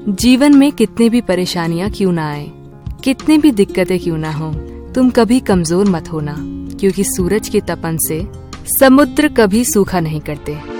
जीवन में कितने भी परेशानियां क्यों ना आए, कितने भी दिक्कतें क्यों ना हो, तुम कभी कमजोर मत होना, क्योंकि सूरज की तपन से समुद्र कभी सूखा नहीं करते।